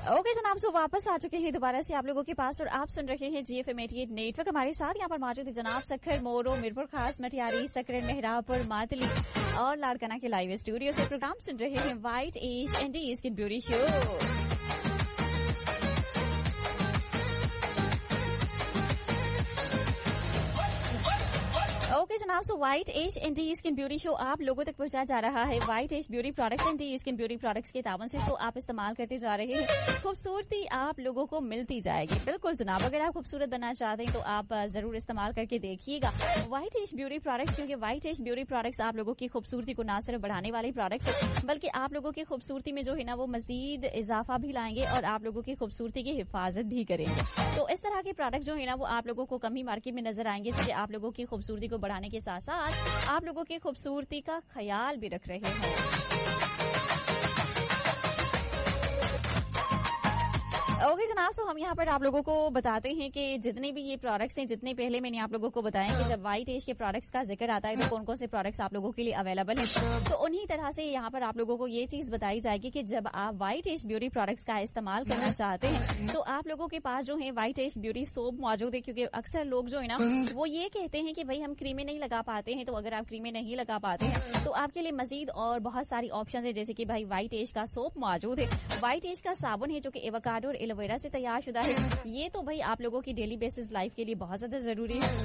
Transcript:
Okay जनाब, सो वापस आ चुके हैं दोबारा से आप लोगों के पास और आप सुन रहे हैं GFM 88 नेटवर्क। हमारे साथ यहाँ पर मौजूद है जनाब सखर, मोरो, मीरपुर खास, मटियारी, सकरन, मेहरापुर, मातली और लाड़काना के लाइव स्टूडियो से प्रोग्राम सुन रहे हैं white as and skin beauty show. Okay जनाब, सो white as and skin beauty show आप लोगों तक पहुंचाया जा रहा है white as beauty products and skin beauty products के तावन से। तो आप इस्तेमाल करते जा रहे हैं, खूबसूरती आप लोगों को मिलती जाएगी। बिल्कुल जनाब, अगर आप खूबसूरत बनना चाहते हैं तो आप जरूर इस्तेमाल करके देखिएगा व्हाइट एज ब्यूटी प्रोडक्ट्स, क्योंकि व्हाइट एज ब्यूटी प्रोडक्ट्स आप लोगों की खूबसूरती को न सिर्फ बढ़ाने वाले प्रोडक्ट्स है, बल्कि आप लोगों की खूबसूरती में जो है ना वो मजीद इजाफा भी लाएंगे और आप लोगों की खूबसूरती की हिफाजत भी करेंगे। तो इस तरह के प्रोडक्ट जो है ना वो आप लोगों को कम ही मार्केट में नजर आएंगे, जिससे आप लोगों की खूबसूरती को बढ़ाने के साथ साथ आप लोगों की खूबसूरती का ख्याल भी रख रहे हैं। ओके जनाब, सो हम यहाँ पर आप लोगों को बताते हैं कि जितने भी ये प्रोडक्ट्स हैं, जितने पहले मैंने आप लोगों को बताया कि जब व्हाइट एज के प्रोडक्ट्स का जिक्र आता है तो कौन कौन से प्रोडक्ट्स आप लोगों के लिए अवेलेबल हैं, तो उन्हीं तरह से यहाँ पर आप लोगों को ये चीज बताई जाएगी कि जब आप व्हाइट एज ब्यूटी प्रोडक्ट्स का इस्तेमाल करना चाहते हैं तो आप लोगों के पास जो है व्हाइट एज ब्यूटी सोप मौजूद है। क्योंकि अक्सर लोग जो है ना वो ये कहते हैं कि भाई हम क्रीमें नहीं लगा पाते हैं, तो अगर आप क्रीमें नहीं लगा पाते हैं तो आपके लिए मजीद और बहुत सारी ऑप्शन है, जैसे कि भाई व्हाइट एज का सोप मौजूद है, व्हाइट एज का साबुन है जो कि एवोकाडो और एलोवेरा से तैयार शुदा है। ये तो भाई आप लोगों की डेली बेसिस लाइफ के लिए बहुत ज्यादा जरूरी है।